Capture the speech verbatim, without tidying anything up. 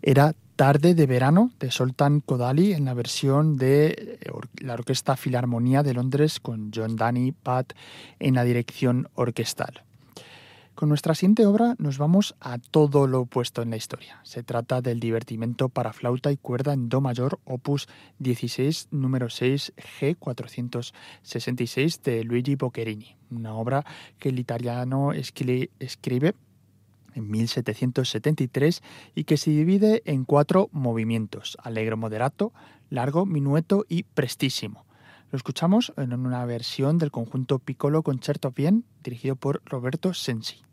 era Tarde de verano de Zoltán Kodály en la versión de la Orquesta Filarmonía de Londres con John Danny Pad en la dirección orquestal. Con nuestra siguiente obra nos vamos a todo lo opuesto en la historia. Se trata del divertimento para flauta y cuerda en do mayor, opus dieciséis, número seis, G cuatrocientos sesenta y seis de Luigi Boccherini, una obra que el italiano escribe en mil setecientos setenta y tres y que se divide en cuatro movimientos: allegro moderato, largo, minueto y prestissimo. Lo escuchamos en una versión del conjunto Piccolo Concerto Bien, dirigido por Roberto Sensi.